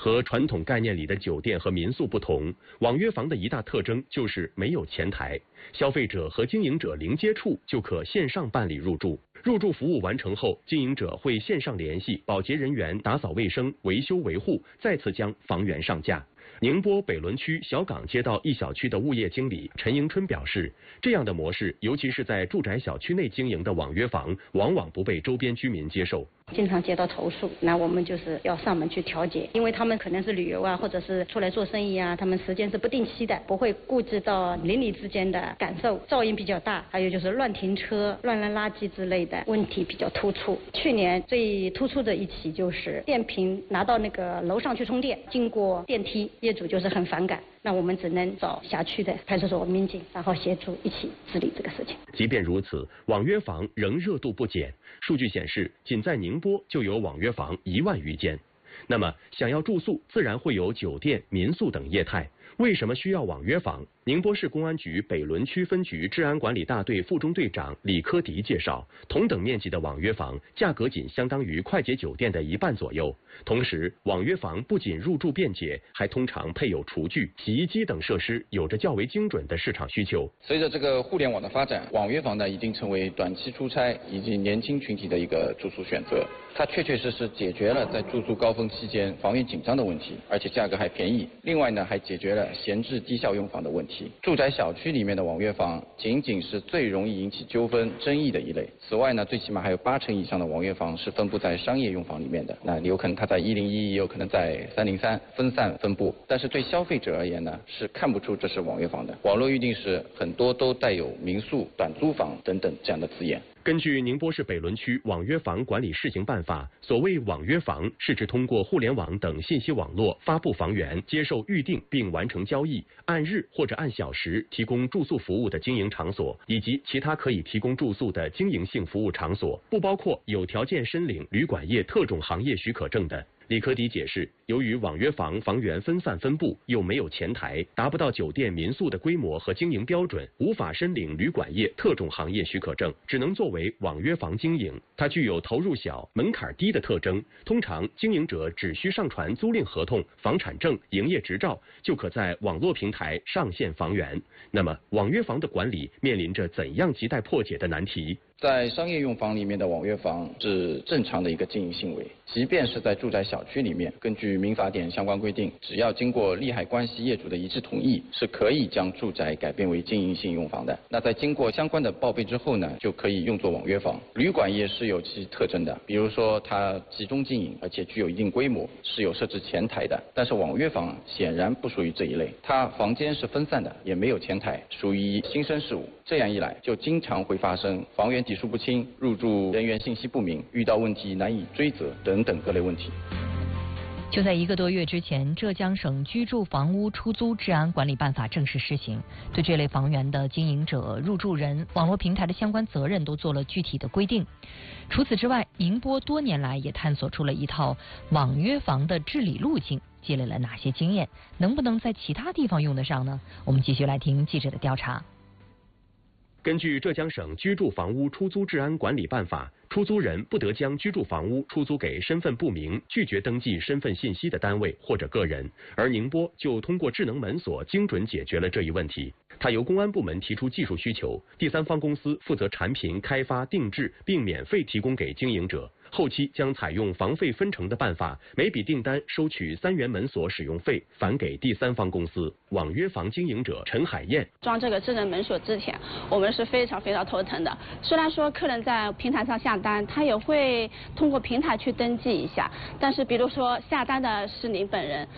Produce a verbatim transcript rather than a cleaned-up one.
和传统概念里的酒店和民宿不同，网约房的一大特征就是没有前台，消费者和经营者零接触就可线上办理入住。入住服务完成后，经营者会线上联系保洁人员打扫卫生、维修维护，再次将房源上架。宁波北仑区小岗街道一小区的物业经理陈迎春表示，这样的模式，尤其是在住宅小区内经营的网约房，往往不被周边居民接受。 经常接到投诉，那我们就是要上门去调解，因为他们可能是旅游啊，或者是出来做生意啊，他们时间是不定期的，不会顾及到邻里之间的感受，噪音比较大，还有就是乱停车、乱扔垃圾之类的问题比较突出。去年最突出的一起就是电瓶拿到那个楼上去充电，经过电梯，业主就是很反感。那我们只能找辖区的派出所民警，然后协助一起治理这个事情。 即便如此，网约房仍热度不减。数据显示，仅在宁波就有网约房一万余间。那么，想要住宿，自然会有酒店、民宿等业态。为什么需要网约房？宁波市公安局北仑区分局治安管理大队副中队长李科迪介绍，同等面积的网约房，价格仅相当于快捷酒店的一半左右。同时，网约房不仅入住便捷，还通常配有厨具、洗衣机等设施，有着较为精准的市场需求。 随着这个互联网的发展，网约房呢已经成为短期出差以及年轻群体的一个住宿选择。它确确实实解决了在住宿高峰期间房源紧张的问题，而且价格还便宜。另外呢，还解决了闲置低效用房的问题。住宅小区里面的网约房仅仅是最容易引起纠纷争议的一类。此外呢，最起码还有八成以上的网约房是分布在商业用房里面的。那有可能它在一零一，也有可能在三零三分散分布。但是对消费者而言呢，是看不出这是网约房的。网络预订时很多都带有民宿、短租房等等这样的字眼。 根据宁波市北仑区网约房管理试行办法，所谓网约房是指通过互联网等信息网络发布房源、接受预订并完成交易，按日或者按小时提供住宿服务的经营场所，以及其他可以提供住宿的经营性服务场所，不包括有条件申领旅馆业特种行业许可证的。李科迪解释，由于网约房房源分散分布，又没有前台，达不到酒店民宿的规模和经营标准，无法申领旅馆业特种行业许可证，只能作为网约房经营。它具有投入小、门槛低的特征，通常经营者只需上传租赁合同、房产证、营业执照，就可在网络平台上线房源。那么，网约房的管理面临着怎样亟待破解的难题？ 在商业用房里面的网约房是正常的一个经营行为，即便是在住宅小区里面，根据民法典相关规定，只要经过利害关系业主的一致同意，是可以将住宅改变为经营性用房的。那在经过相关的报备之后呢，就可以用作网约房。旅馆业是有其特征的，比如说它集中经营，而且具有一定规模，是有设置前台的。但是网约房显然不属于这一类，它房间是分散的，也没有前台，属于新生事物。这样一来，就经常会发生房源底数不清、入住人员信息不明、遇到问题难以追责等等各类问题。 就在一个多月之前，浙江省居住房屋出租治安管理办法正式施行，对这类房源的经营者、入住人、网络平台的相关责任都做了具体的规定。除此之外，宁波多年来也探索出了一套网约房的治理路径，积累了哪些经验？能不能在其他地方用得上呢？我们继续来听记者的调查。 根据浙江省居住房屋出租治安管理办法，出租人不得将居住房屋出租给身份不明、拒绝登记身份信息的单位或者个人，而宁波就通过智能门锁精准解决了这一问题。它由公安部门提出技术需求，第三方公司负责产品开发、定制，并免费提供给经营者。后期将采用房费分成的办法，每笔订单收取三元门锁使用费，返给第三方公司。网约房经营者陈海燕： 装这个智能门锁之前，我们是非常非常头疼的。虽然说客人在平台上下单，他也会通过平台去登记一下，但是比如说下单的是您本人，